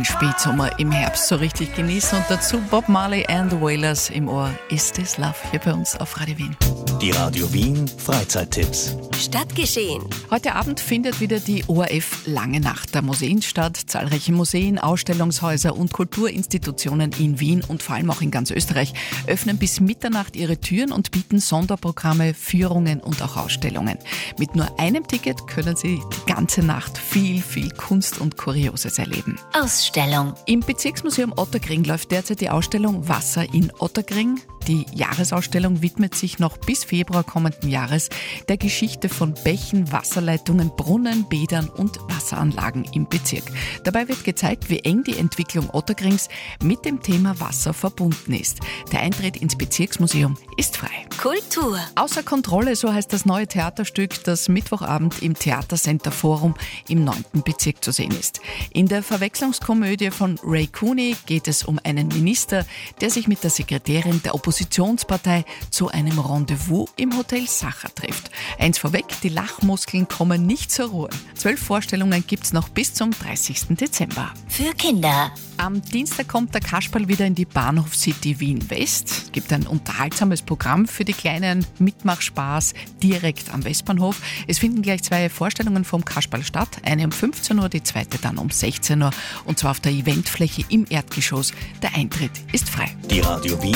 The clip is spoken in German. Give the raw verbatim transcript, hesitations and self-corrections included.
den Spätsommer im Herbst so richtig genießen und dazu Bob Marley and the Wailers im Ohr. Is This Love hier bei uns auf Radio Wien. Die Radio Wien Freizeittipps. Stadtgeschehen. Heute Abend findet wieder die O R F Lange Nacht der Museen statt. Zahlreiche Museen, Ausstellungshäuser und Kulturinstitutionen in Wien und vor allem auch in ganz Österreich öffnen bis Mitternacht ihre Türen und bieten Sonderprogramme, Führungen und auch Ausstellungen. Mit nur einem Ticket können Sie die ganze Nacht viel, viel Kunst und Kurioses erleben. Ausstellung. Im Bezirksmuseum Otterkring läuft derzeit die Ausstellung Wasser in Otterkring. Die Jahresausstellung widmet sich noch bis Februar kommenden Jahres der Geschichte von Bächen, Wasserleitungen, Brunnen, Bädern und Wasseranlagen im Bezirk. Dabei wird gezeigt, wie eng die Entwicklung Otterkrings mit dem Thema Wasser verbunden ist. Der Eintritt ins Bezirksmuseum ist frei. Kultur. Außer Kontrolle, so heißt das neue Theaterstück, das Mittwochabend im Theatercenter Forum im neunten Bezirk zu sehen ist. In der Verwechslungskomödie von Ray Cooney geht es um einen Minister, der sich mit der Sekretärin der Oppositionspartei zu einem Rendezvous im Hotel Sacher trifft. Eins vorweg, die Lachmuskeln kommen nicht zur Ruhe. Zwölf Vorstellungen gibt's noch bis zum dreißigsten Dezember. Für Kinder. Am Dienstag kommt der Kasperl wieder in die Bahnhof City Wien West. Es gibt ein unterhaltsames Programm für die Kleinen, Mitmachspaß direkt am Westbahnhof. Es finden gleich zwei Vorstellungen vom Kasperl statt. Eine um fünfzehn Uhr, die zweite dann um sechzehn Uhr. Und zwar auf der Eventfläche im Erdgeschoss. Der Eintritt ist frei. Die Radio Wien